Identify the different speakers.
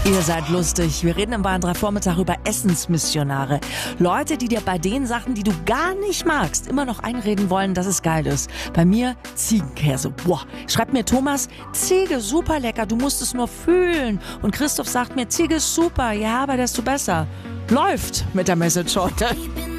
Speaker 1: Ihr seid lustig. Wir reden im Bayern 3 Vormittag über Essensmissionare. Leute, die dir bei den Sachen, die du gar nicht magst, immer noch einreden wollen, dass es geil ist. Bei mir Ziegenkäse. Boah, schreibt mir Thomas, Ziege, super lecker, du musst es nur fühlen. Und Christoph sagt mir, Ziege ist super, ja, aber desto besser. Läuft mit der Message heute.